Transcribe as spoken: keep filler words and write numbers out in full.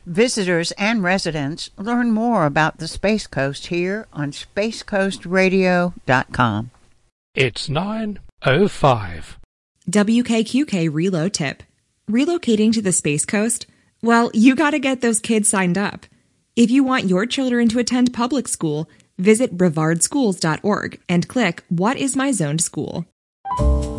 Visitors and residents learn more about the Space Coast here on space coast radio dot com. It's nine oh five. W K Q K reload tip. Relocating to the Space Coast? Well, you gotta get those kids signed up. If you want your children to attend public school, visit brevard schools dot org and click What is my zoned school?